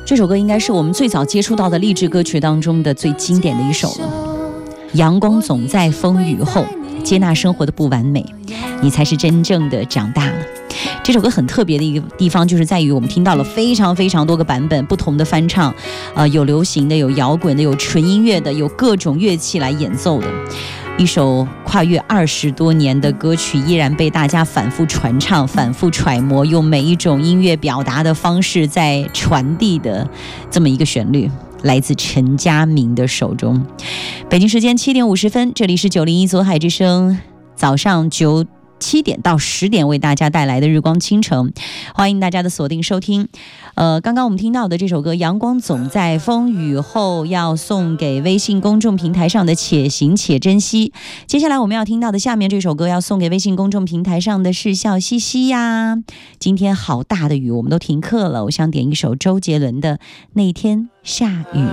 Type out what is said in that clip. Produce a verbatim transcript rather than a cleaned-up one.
这首歌应该是我们最早接触到的励志歌曲当中的最经典的一首了。阳光总在风雨后，接纳生活的不完美，你才是真正的长大了。这首歌很特别的一个地方，就是在于我们听到了非常非常多个版本，不同的翻唱，呃，有流行的，有摇滚的，有纯音乐的，有各种乐器来演奏的。一首跨越二十多年的歌曲，依然被大家反复传唱、反复揣摩，用每一种音乐表达的方式在传递的这么一个旋律，来自陈佳明的手中。北京时间七点五十分，这里是九零一左海之声，早上九七点到十点为大家带来的日光倾城，欢迎大家的锁定收听。呃，刚刚我们听到的这首歌《阳光总在风雨后》，要送给微信公众平台上的且行且珍惜。接下来我们要听到的下面这首歌，要送给微信公众平台上的是笑嘻嘻呀。今天好大的雨，我们都停课了，我想点一首周杰伦的《那天下雨》。